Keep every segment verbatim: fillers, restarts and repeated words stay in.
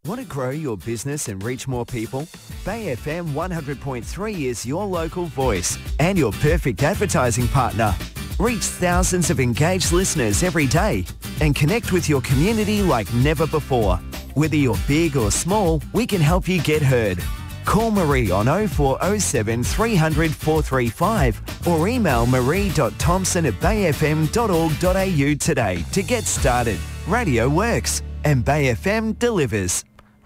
Want to grow your business and reach more people? Bay F M one hundred point three is your local voice and your perfect advertising partner. Reach thousands of engaged listeners every day and connect with your community like never before. Whether you're big or small, we can help you get heard. Call Marie on oh four oh seven, three hundred, four three five or email marie dot thompson at bay f m dot org dot a u today to get started. Radio works and Bay F M delivers.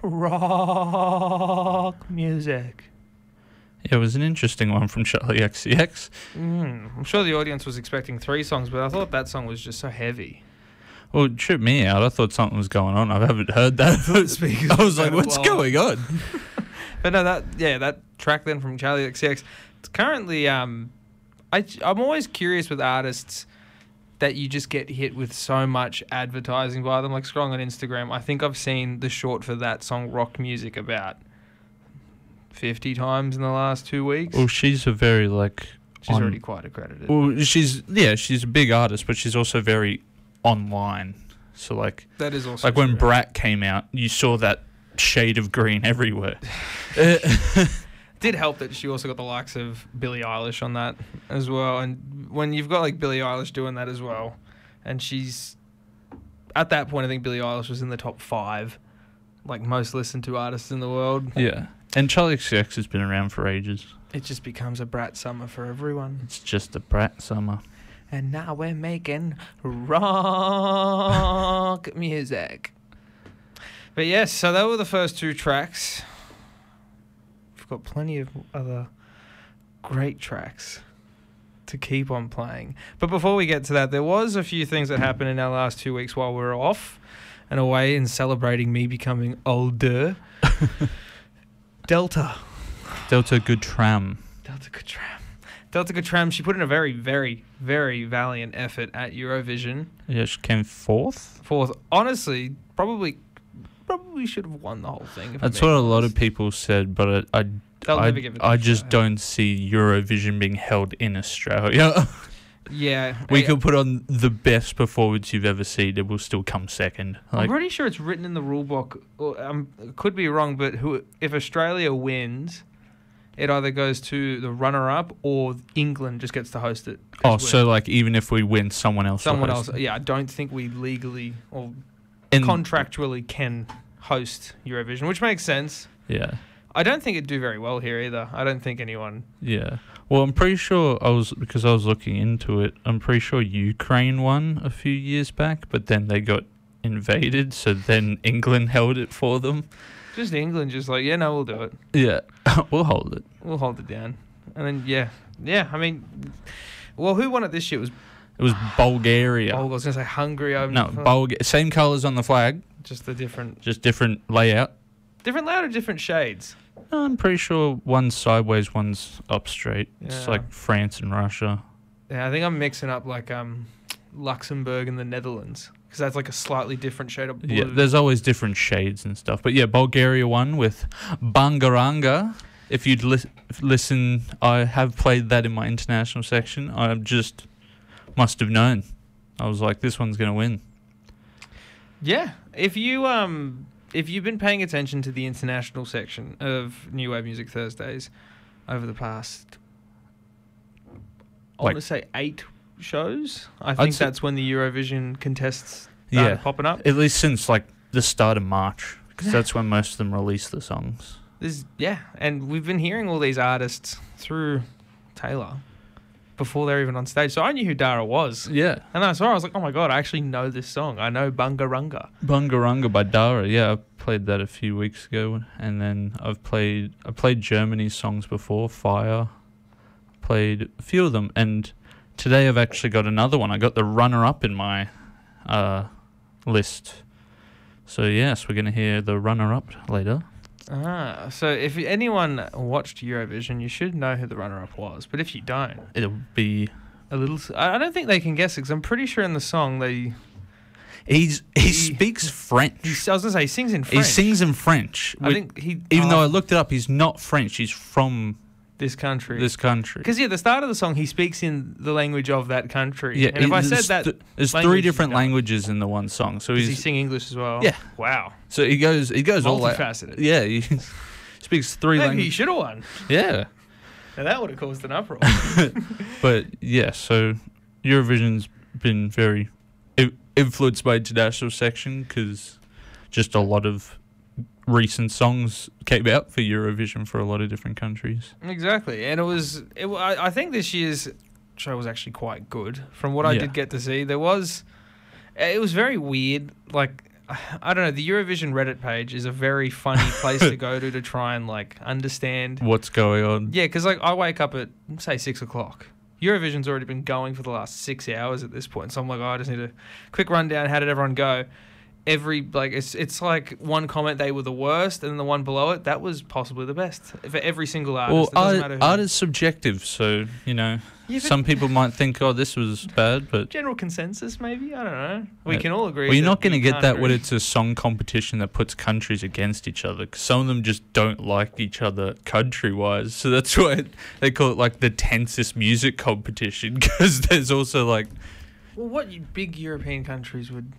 Rock music. Yeah, it was an interesting one from Charlie X C X. Mm, I'm sure the audience was expecting three songs, but I thought that song was just so heavy. Well, it tripped me out. I thought something was going on. I haven't heard that. I was like, what's going on? But no, that yeah, that track then from Charlie X C X. It's currently, um, I I'm always curious with artists that you just get hit with so much advertising by them. Like scrolling on Instagram, I think I've seen the short for that song "Rock Music" about fifty times in the last two weeks. Well, she's a very like. She's on, already quite accredited. Well, she's yeah, she's a big artist, but she's also very online. So like that is also like when true. Brat came out, you saw that shade of green everywhere. Did help that she also got the likes of Billie Eilish on that as well, and when you've got like Billie Eilish doing that as well, and she's at that point, I think Billie Eilish was in the top five, like most listened to artists in the world. Yeah, and Charlie X C X has been around for ages. It just becomes a Brat summer for everyone. It's just a Brat summer. And now we're making rock music. But yes, so that were the first two tracks. We've got plenty of other great tracks to keep on playing. But before we get to that, there was a few things that happened in our last two weeks while we were off and away and celebrating me becoming older. Delta. Delta Goodtram. Delta Goodtram. Delta Goodtram, she put in a very, very, very valiant effort at Eurovision. Yeah, she came fourth. Fourth. Honestly, probably probably should have won the whole thing. That's what a lot of people said, but I, I, They'll I, never give it I a just shot. don't see Eurovision being held in Australia. Yeah. We I, could put on the best performance you've ever seen, it will still come second. Like, I'm pretty sure it's written in the rule book. Or, um, could be wrong, but who if Australia wins, it either goes to the runner-up or England just gets to host it. oh, so like even if we win, someone else will Someone host else. it. Yeah, I don't think we legally or And- contractually can host Eurovision, which makes sense. Yeah. I don't think it'd do very well here either. I don't think anyone... Yeah. Well, I'm pretty sure I was, because I was looking into it, I'm pretty sure Ukraine won a few years back, but then they got invaded, so then England held it for them. Just England just like, yeah, no, we'll do it. Yeah. We'll hold it. We'll hold it down. And then, yeah. Yeah, I mean... Well, who won it this year? It was... It was Bulgaria. Oh, I was going to say Hungary. I'm, no, Bulga- same colours on the flag, Just the different... just different layout. Different layout or different shades? No, I'm pretty sure one's sideways, one's up straight. It's Yeah. like France and Russia. Yeah, I think I'm mixing up like um, Luxembourg and the Netherlands. Because that's like a slightly different shade of blue. Yeah, there's always different shades and stuff. But yeah, Bulgaria won with Bangaranga. If you'd lis- listen, I have played that in my international section. I just must have known. I was like, this one's going to win. Yeah. If you um if you've been paying attention to the international section of New Wave Music Thursdays over the past I Like- want to say eight shows. I I'd think say- that's when the Eurovision contests started Yeah. popping up. At least since like the start of March. Because Yeah. that's when most of them release the songs. This, yeah, and we've been hearing all these artists through Taylor before they're even on stage. So I knew who Dara was. Yeah. And I saw her, I was like, oh my God, I actually know this song. I know Bungarunga. Bungarunga by Dara. Yeah, I played that a few weeks ago. And then I've played I played Germany's songs before, Fire. Played a few of them. And today I've actually got another one. I got the runner-up in my uh, list. So yes, we're going to hear the runner-up later. Ah, so if anyone watched Eurovision, you should know who the runner-up was. But if you don't, It'll be... a little... I I don't think they can guess it because I'm pretty sure in the song they... He's, he, He- speaks French. He, I was going to say, he sings in He French. sings in French. I think he... Even oh, though I looked it up, he's not French. He's from this country. this country. Because, yeah, the start of the song, he speaks in the language of that country. Yeah, and if it- I said there's that... th- there's language, three you different know. languages in the one song. So Does he's he sing English as well? Yeah. Wow. so he goes he goes all like Multifaceted. yeah, he speaks three Maybe he languages. should have won. Yeah. Now, that would have caused an uproar. But yeah, so Eurovision's been very I- influenced by international section because just a lot of recent songs came out for Eurovision for a lot of different countries. Exactly. And it was... It, wa- I I think this year's show was actually quite good. From what I Yeah. did get to see, there was... It was very weird. Like, I don't know, the Eurovision Reddit page is a very funny place to go to to try and, like, understand... What's going on? Yeah, because, like, I wake up at, say, six o'clock. Eurovision's already been going for the last six hours at this point. So I'm like, oh, I just need a quick rundown. How did everyone go? Every, like, it's it's like one comment, they were the worst, and then the one below it, that was possibly the best. For every single artist. Well, it doesn't art, matter who. art is subjective, so, you know, Yeah, but some people might think, oh, this was bad, but... general consensus, maybe? I don't know. We Uh, can all agree. Well, you're that not going to you get can't that when agree. it's a song competition that puts countries against each other. 'Cause some of them just don't like each other country-wise. So that's why they call it like the tensest music competition. Because there's also like... Well, what you- big European countries would...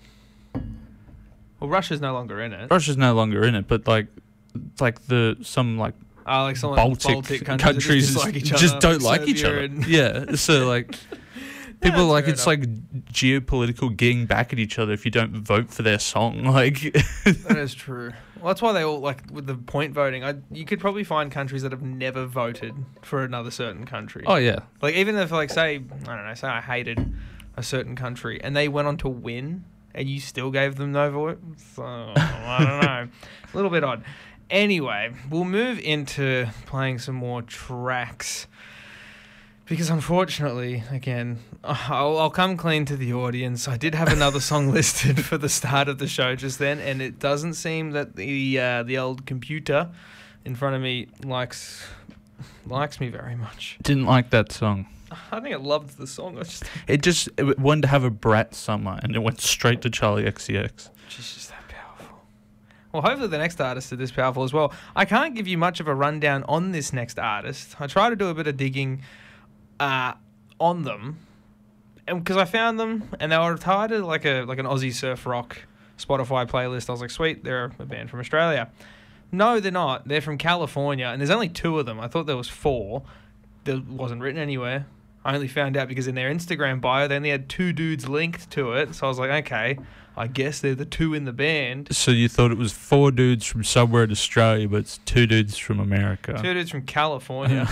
Well, Russia's no longer in it. Russia's no longer in it, but like like the some like Oh, like some of the Baltic, Baltic countries, countries that just, dislike each just other, don't like like each Serbia other. and- Yeah, so like... People that's like fair it's enough. like geopolitical getting back at each other if you don't vote for their song. Like, That is true. Well, that's why they all, like, with the point voting, I, you could probably find countries that have never voted for another certain country. oh yeah, Like, even if, like, say, I don't know, say I hated a certain country and they went on to win and you still gave them no vote. So, I don't know. A little bit odd. Anyway, we'll move into playing some more tracks. Because unfortunately, again, I'll, I'll come clean to the audience. I did have another song listed for the start of the show just then, and it doesn't seem that the uh, the old computer in front of me likes likes me very much. didn't like that song. I think it loved the song. I just It just it wanted to have a brat summer, and it went straight to Charlie X C X. she's just that powerful. Well, hopefully the next artist is this powerful as well. I can't give you much of a rundown on this next artist. I try to do a bit of digging uh, on them, and because I found them and they were tied to like a like an Aussie surf rock Spotify playlist. I was like, sweet, they're a band from Australia. No, they're not. They're from California, and there's only two of them. I thought there was four. That wasn't written anywhere. I only found out because in their Instagram bio, they only had two dudes linked to it. So I was like, okay, I guess they're the two in the band. So you thought it was four dudes from somewhere in Australia, but it's two dudes from America. Two dudes from California.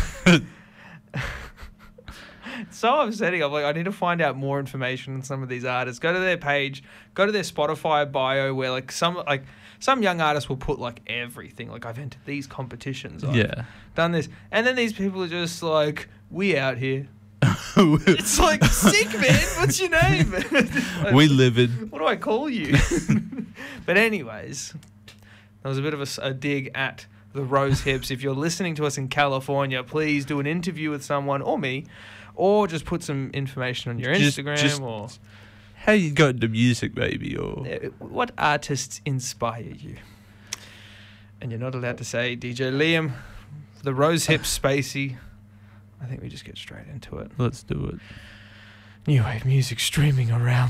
It's so upsetting. I'm like, I need to find out more information on some of these artists. Go to their page, go to their Spotify bio, where like some like some young artists will put like everything. Like, I've entered these competitions. I've Yeah. done this, and then these people are just like, we out here. It's like, sick, man. What's your name? Like, We live in. what do I call you? But anyways, that was a bit of a s- a, dig at the Rose Hips. If you're listening to us in California, please do an interview with someone or me, or just put some information on your Just- Instagram. just- or How you got into music, maybe, or uh, what artists inspire you. And you're not allowed to say D J Liam, the Rose Hips, Spacey. I think we just get straight into it. let's do it. New wave music streaming around